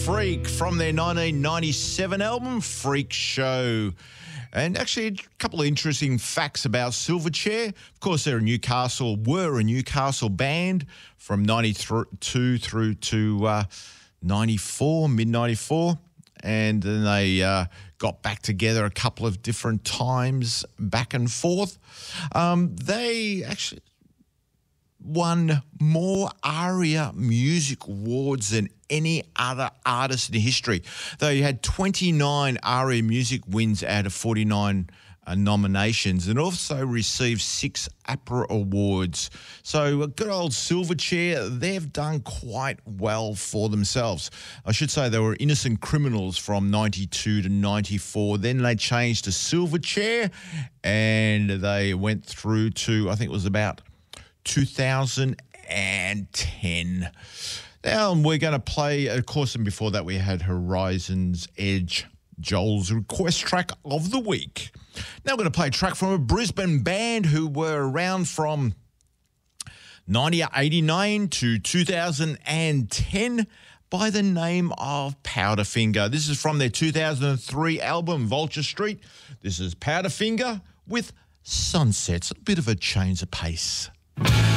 Freak from their 1997 album, Freak Show. And actually, a couple of interesting facts about Silverchair. Of course, were a Newcastle band from 92 through to 94, mid-94. And then they got back together a couple of different times, back and forth. They actually won more ARIA Music Awards than any other artist in history. They had 29 ARIA Music wins out of 49 nominations, and also received 6 APRA awards. So a good old Silverchair, they've done quite well for themselves. I should say they were Innocent Criminals from 92 to 94. Then they changed to Silverchair, and they went through to, I think it was about 2010. Now we're going to play, of course, and before that we had Horizon's Edge, Joel's request track of the week. Now we're going to play a track from a Brisbane band who were around from 1989 to 2010 by the name of Powderfinger. This is from their 2003 album, Vulture Street. This is Powderfinger with Sunsets, a bit of a change of pace.